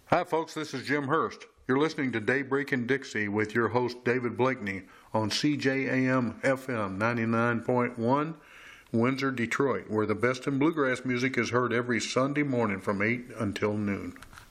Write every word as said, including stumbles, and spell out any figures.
Hi, folks. This is Jim Hurst. You're listening to Daybreak in Dixie with your host, David Blakeney, on C J A M F M ninety-nine point one, Windsor, Detroit, where the best in bluegrass music is heard every Sunday morning from eight until noon.